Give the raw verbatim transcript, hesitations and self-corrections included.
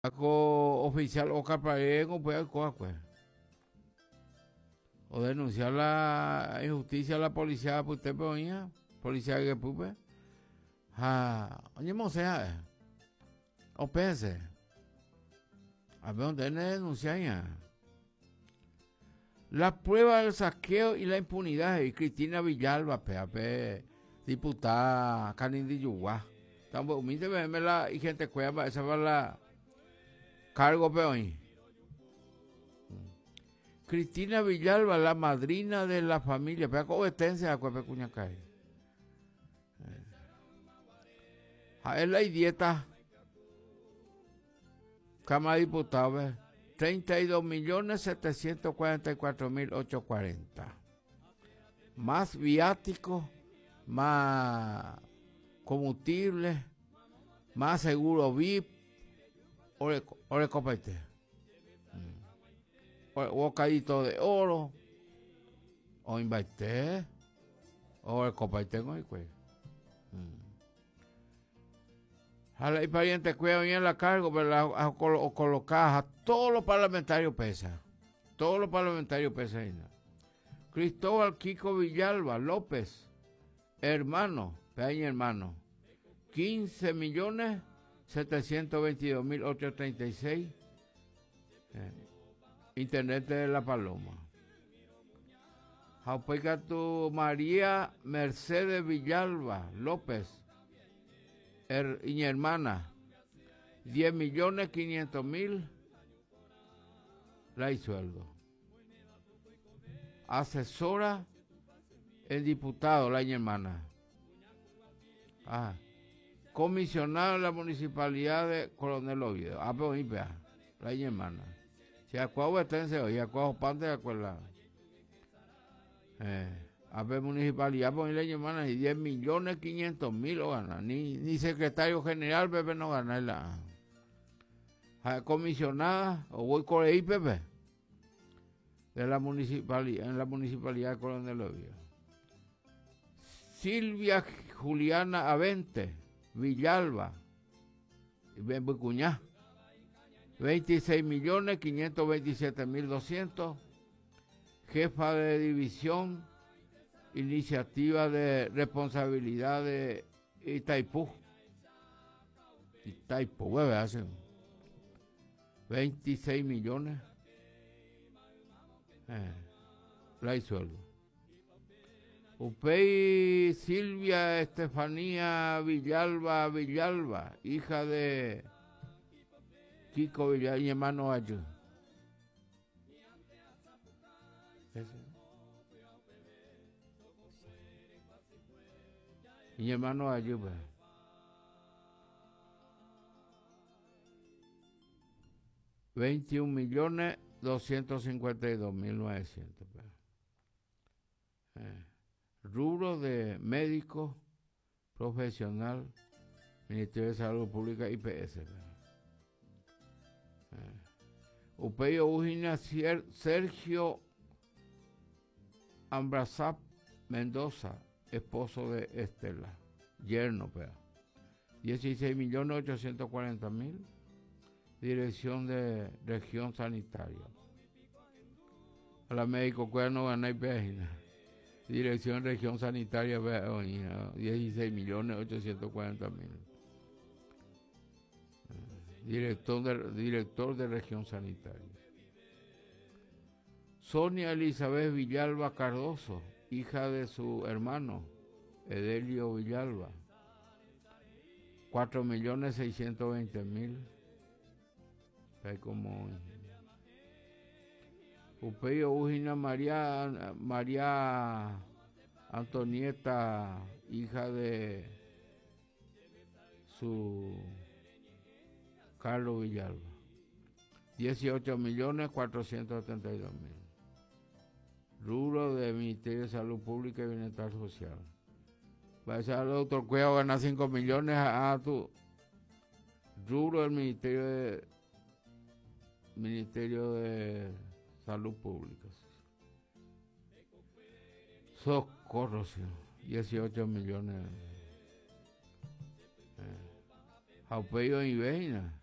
Ako oficial Oscar Paredes puede pues o denunciar la injusticia a la policía pues usted ponía policía que pupe ha oye mo sea o pense a ver dónde denunciar ya la prueba del saqueo y la impunidad y Cristina Villalba pe, pe diputada Canindi Yuguá tampoco humilde verme la y gente cueva esa va la cargo peón. Cristina Villalba, la madrina de la familia, pero cobetense a Cuepe Cuñacay. A él hay dieta. Cámara de Diputados, treinta y dos millones setecientos cuarenta y cuatro mil ochocientos cuarenta. Más viáticos, más combustible, más seguro V I P. O le copete. O bocadito de oro. O invité. O el copete con el cuello. A y pariente cuida bien la cargo, pero la, a, o colocar a todos los parlamentarios pesa. Todos los parlamentarios pesan. Cristóbal Kiko Villalba López, hermano, pequeño hermano, quince millones setecientos veintidós mil ochocientos treinta y seis. Eh, Internet de la Paloma. Jaupeca tu María Mercedes Villalba López, her, y mi hermana, diez millones quinientos mil la y sueldo. Asesora el diputado, la y hermana. Ah. Comisionado en la municipalidad de Coronel Oviedo. Ah, pero vea, la y hermana. Si acuerdo estense hoy, acuerdo parte de acuerdo. Eh, a ver, municipalidad, pues la y hermana, y diez millones quinientos mil lo gana. Ni, ni secretario general, Pepe, no gana. La ah, comisionada, o voy con el I P P, de la municipalidad, en la municipalidad de Coronel Oviedo. Silvia Juliana Avente Villalba, Cuñá, veintiséis millones quinientos veintisiete mil doscientos, jefa de división, iniciativa de responsabilidad de Itaipú. Itaipú, hace veintiséis millones. Eh, la y sueldo. Upey Silvia Estefanía Villalba Villalba, hija de Kiko Villalba y hermano Ayu. Y hermano Ayu. veintiún millones doscientos cincuenta y dos mil novecientos. Eh. Rubro de médico profesional, Ministerio de Salud Pública, I P S. Eh. Upeyo Ugina Sergio Ambrazap Mendoza, esposo de Estela, yerno, pea. dieciséis millones ochocientos cuarenta mil, dirección de región sanitaria. A la médico cuida no gana I P S. Dirección Región Sanitaria, dieciséis millones ochocientos cuarenta mil. Director de, director de Región Sanitaria. Sonia Elizabeth Villalba Cardoso, hija de su hermano, Edelio Villalba. cuatro millones seiscientos veinte mil. Hay como... Upeyo Ugina María, María Antonieta, hija de su Carlos Villalba, dieciocho millones cuatrocientos setenta y dos mil. Rubro del Ministerio de Salud Pública y Bienestar Social. Va a ser el doctor Cueva ganar cinco millones a, a tu rubro del Ministerio de Ministerio de Salud Pública. Socorro, dieciocho millones. Eh. Jaupeyo y Veina.